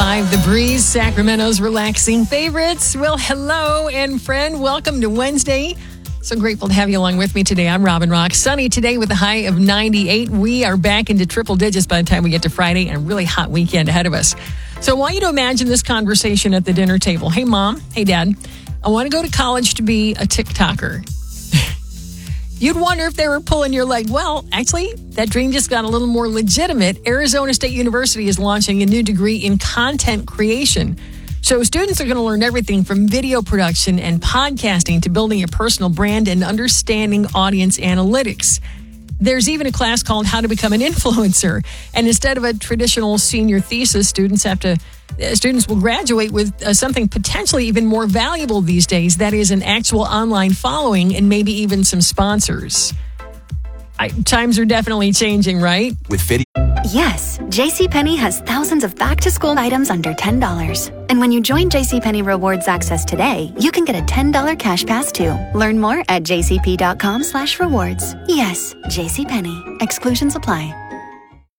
101.5 The Breeze, Sacramento's relaxing favorites. Well, hello and friend, welcome to Wednesday. So grateful to have you along with me today. I'm Robin Rock. Sunny today with a high of 98. We are back into triple digits by the time we get to Friday, and a really hot weekend ahead of us. So I want you to imagine this conversation at the dinner table. Hey, Mom. Hey, Dad. I want to go to college to be a TikToker. You'd wonder if they were pulling your leg. Well, actually, that dream just got a little more legitimate. Arizona State University is launching a new degree in content creation. So students are going to learn everything from video production and podcasting to building a personal brand and understanding audience analytics. There's even a class called How to Become an Influencer. And instead of a traditional senior thesis, students will graduate with something potentially even more valuable these days. That is an actual online following and maybe even some sponsors. Times are definitely changing, right? With video. Yes, JCPenney has thousands of back-to-school items under $10. And when you join JCPenney Rewards Access today, you can get a $10 cash pass too. Learn more at jcp.com/rewards. Yes, JCPenney. Exclusions apply.